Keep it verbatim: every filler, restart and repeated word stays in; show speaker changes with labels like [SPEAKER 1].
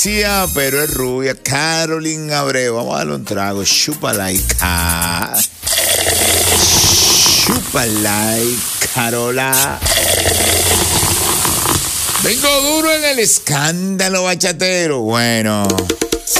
[SPEAKER 1] Alicia, pero es rubia. Carolyn Abreu. Vamos a darle un trago. Chupa like. Chupa like, Carola. Vengo duro en el escándalo bachatero. Bueno.